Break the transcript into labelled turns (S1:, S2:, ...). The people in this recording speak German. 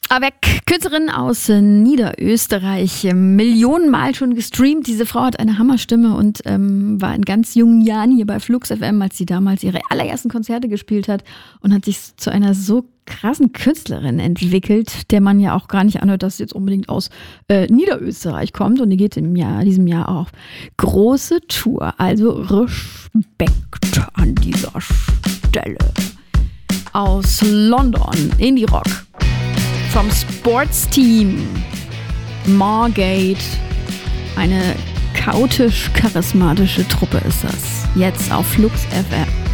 S1: Avec, Künstlerin aus Niederösterreich, Millionenmal schon gestreamt. Diese Frau hat eine Hammerstimme und war in ganz jungen Jahren hier bei Flux FM, als sie damals ihre allerersten Konzerte gespielt hat und hat sich zu einer so krassen Künstlerin entwickelt, der man ja auch gar nicht anhört, dass sie jetzt unbedingt aus Niederösterreich kommt. Und die geht diesem Jahr auf große Tour. Also Respekt an dieser Stelle. Aus London, Indie Rock. Vom Sportsteam Margate. Eine chaotisch-charismatische Truppe ist das. Jetzt auf Flux FM.